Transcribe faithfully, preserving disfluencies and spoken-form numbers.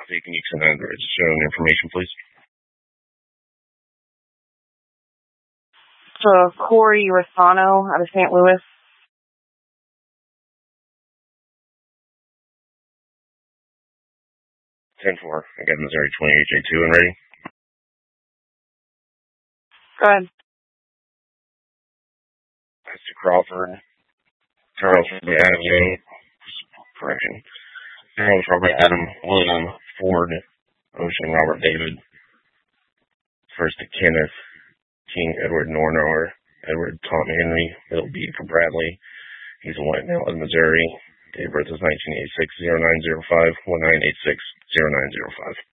Taking Nixon and registration information, please. So, Corey Rosano out of Saint Louis. ten four. I got Missouri twenty-eight J two and ready. Go ahead. Mister Crawford. Charles Robert Adam Young. Correction. Charles Robert Adam William Ford. Ocean Robert David. First to Kenneth King Edward Nornor. Edward Tom Henry. Middle B for Bradley. He's a white male in Missouri. Date of birth is nineteen eighty-six, oh nine oh five, one nine eight six, oh nine oh five.